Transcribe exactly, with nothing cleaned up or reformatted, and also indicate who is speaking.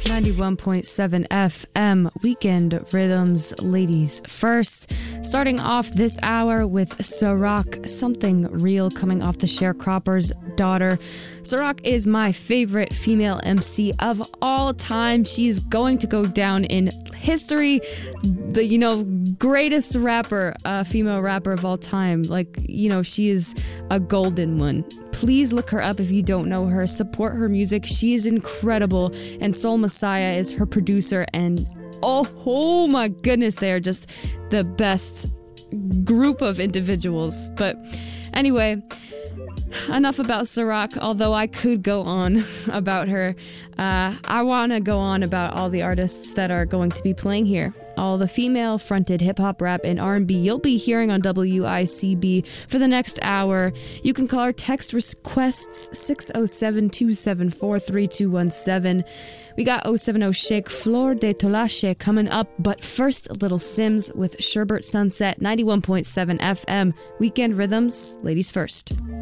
Speaker 1: ninety-one point seven F M, Weekend Rhythms, ladies first. Starting off this hour with Ciroc, Something Real, coming off the Sharecropper's Daughter. Ciroc is my favorite female M C of all time. She is going to go down in history, the, you know, greatest rapper, uh, female rapper of all time. Like, you know, she is a golden one. Please look her up if you don't know her. Support her music. She is incredible. And Soul Messiah is her producer. And oh, oh my goodness, they are just the best group of individuals. But anyway, enough about Ciroc, although I could go on about her. Uh, I want to go on about all the artists that are going to be playing here. All the female-fronted hip-hop, rap, and R and B you'll be hearing on W I C B for the next hour. You can call our text requests six oh seven, two seven four, three two one seven. We got oh seven oh Shake Flor de Tolache coming up, but first, Little Sims with Sherbert Sunset, ninety-one point seven F M. Weekend Rhythms, ladies first.